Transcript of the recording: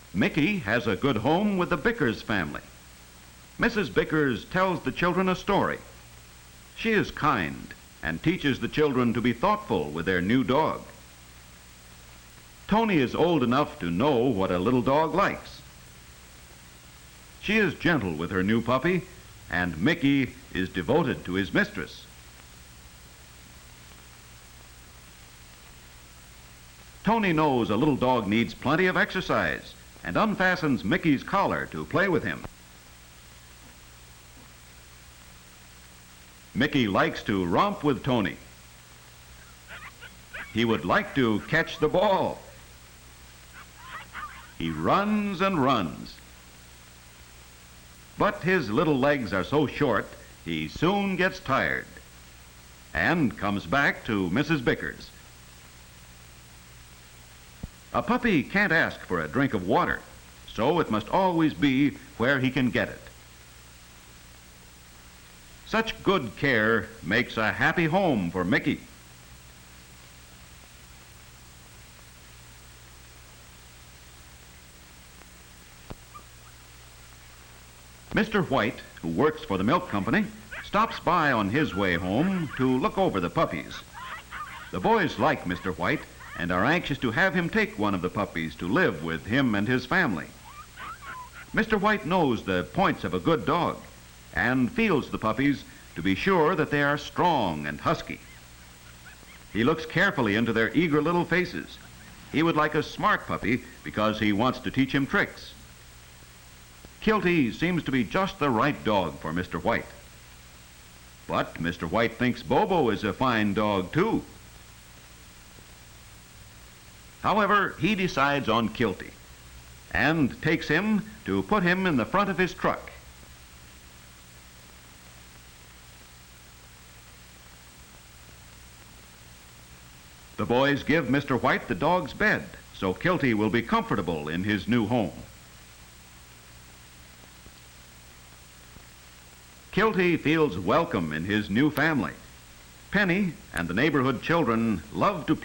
Mickey has a good home with the Bickers family. Mrs. Bickers tells the children a story. She is kind and teaches the children to be thoughtful with their new dog. Tony is old enough to know what a little dog likes. She is gentle with her new puppy, and Mickey is devoted to his mistress. Tony knows a little dog needs plenty of exercise and unfastens Mickey's collar to play with him. Mickey likes to romp with Tony. He would like to catch the ball. He runs and runs. But his little legs are so short, he soon gets tired and comes back to Mrs. Bickers. A puppy can't ask for a drink of water, so it must always be where he can get it. Such good care makes a happy home for Mickey. Mr. White, who works for the milk company, stops by on his way home to look over the puppies. The boys like Mr. White and are anxious to have him take one of the puppies to live with him and his family. Mr. White knows the points of a good dog and feels the puppies to be sure that they are strong and husky. He looks carefully into their eager little faces. He would like a smart puppy because he wants to teach him tricks. Kilty seems to be just the right dog for Mr. White. But Mr. White thinks Bobo is a fine dog, too. However, he decides on Kilty and takes him to put him in the front of his truck. The boys give Mr. White the dog's bed, so Kilty will be comfortable in his new home. Kilty feels welcome in his new family. Penny and the neighborhood children love to play